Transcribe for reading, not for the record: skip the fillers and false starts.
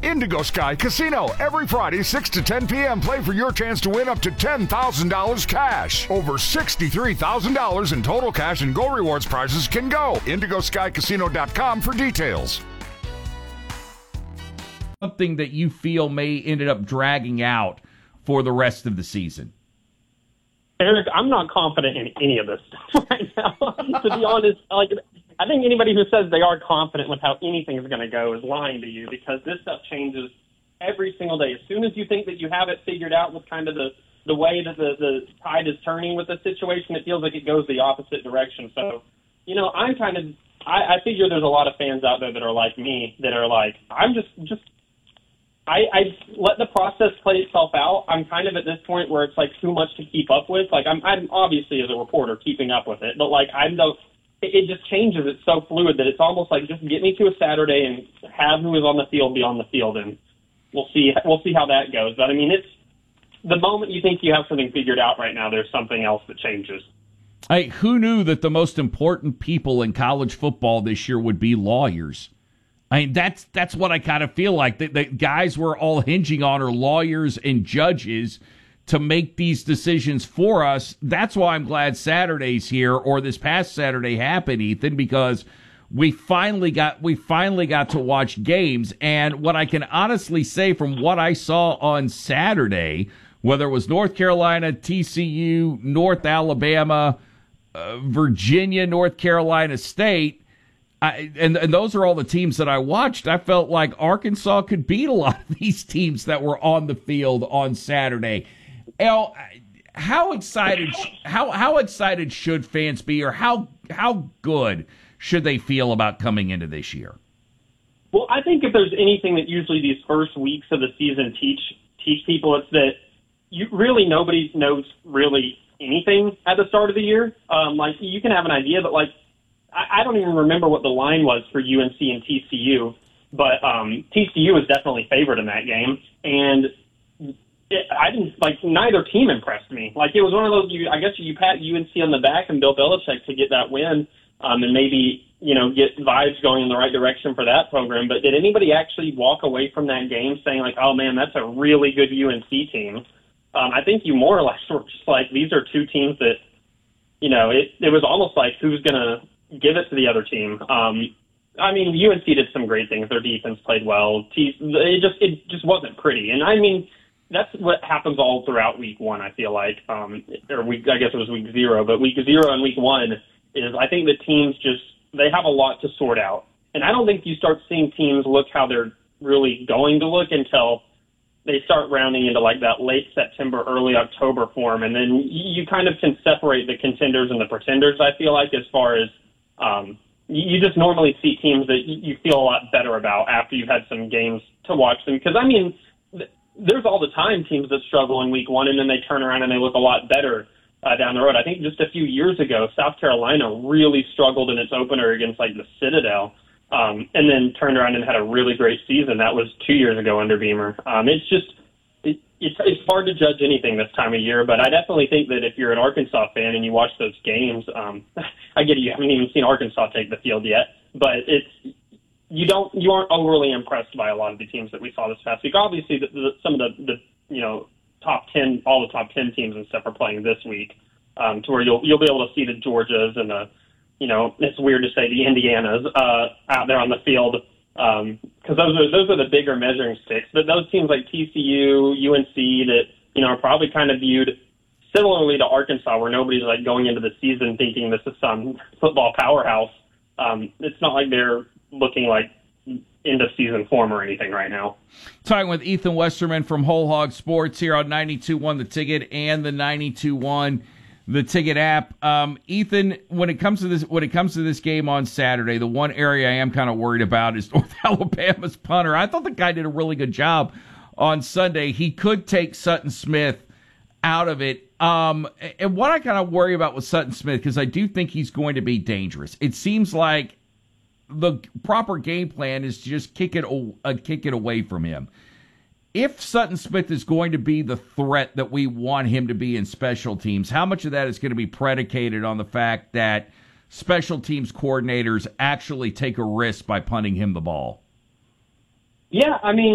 Indigo Sky Casino. Every Friday, 6 to 10 p.m. Play for your chance to win up to $10,000 cash. Over $63,000 in total cash and Go Rewards prizes can go. IndigoSkyCasino.com for details. Something that you feel may ended up dragging out for the rest of the season? Eric, I'm not confident in any of this stuff right now. To be honest, I think anybody who says they are confident with how anything's going to go is lying to you, because this stuff changes every single day. As soon as you think that you have it figured out with kind of the way that the tide is turning with the situation, it feels like it goes the opposite direction. So, I figure there's a lot of fans out there that are like me, that are like, I let the process play itself out. I'm kind of at this point where it's like too much to keep up with. Like I'm obviously as a reporter keeping up with it, but like it just changes. It's so fluid that it's almost like just get me to a Saturday and have who is on the field be on the field, and we'll see how that goes. But I mean, it's the moment you think you have something figured out right now, there's something else that changes. Hey, who knew that the most important people in college football this year would be lawyers? I mean, that's what I kind of feel like. The guys we're all hinging on are lawyers and judges to make these decisions for us. That's why I'm glad Saturday's here, or this past Saturday happened, Ethan, because we finally got to watch games. And what I can honestly say from what I saw on Saturday, whether it was North Carolina, TCU, North Alabama, Virginia, North Carolina State, and those are all the teams that I watched. I felt like Arkansas could beat a lot of these teams that were on the field on Saturday. El, how excited should fans be, or how good should they feel about coming into this year? Well, I think if there's anything that usually these first weeks of the season teach people, it's that nobody knows really anything at the start of the year. Like you can have an idea, but like I don't even remember what the line was for UNC and TCU, but TCU was definitely favored in that game, and neither team impressed me. Like it was one of those, I guess you pat UNC on the back and Bill Belichick to get that win, and maybe get vibes going in the right direction for that program. But did anybody actually walk away from that game saying like, oh man, that's a really good UNC team? I think you more or less were just like, these are two teams that, it was almost like who's gonna give it to the other team. I mean, UNC did some great things. Their defense played well. It just wasn't pretty. And I mean, that's what happens all throughout week one, I feel like. I guess it was week 0, but week 0 and week 1 is, I think the teams they have a lot to sort out. And I don't think you start seeing teams look how they're really going to look until they start rounding into like that late September, early October form. And then you kind of can separate the contenders and the pretenders, I feel like, as far as, you just normally see teams that you feel a lot better about after you've had some games to watch them. Because, I mean, there's all the time teams that struggle in week 1, and then they turn around and they look a lot better down the road. I think just a few years ago, South Carolina really struggled in its opener against, like, the Citadel, and then turned around and had a really great season. That was 2 years ago under Beamer. It's hard to judge anything this time of year, but I definitely think that if you're an Arkansas fan and you watch those games, I get it, you haven't even seen Arkansas take the field yet, but you aren't overly impressed by a lot of the teams that we saw this past week. Obviously, some of the top 10, all the top 10 teams and stuff are playing this week, to where you'll be able to see the Georgias and it's weird to say the Indianas out there on the field. Because those are the bigger measuring sticks. But those teams like TCU, UNC that, are probably kind of viewed similarly to Arkansas, where nobody's like going into the season thinking this is some football powerhouse. It's not like they're looking like end of season form or anything right now. Talking with Ethan Westerman from Whole Hog Sports here on 92.1 The Ticket and the 92.1 The Ticket app. Ethan, when it comes to this game on Saturday, the one area I am kind of worried about is North Alabama's punter. I thought the guy did a really good job on Sunday. He could take Sutton Smith out of it. And what I kind of worry about with Sutton Smith, because I do think he's going to be dangerous. It seems like the proper game plan is to just kick it away from him. If Sutton Smith is going to be the threat that we want him to be in special teams, how much of that is going to be predicated on the fact that special teams coordinators actually take a risk by punting him the ball? Yeah, I mean,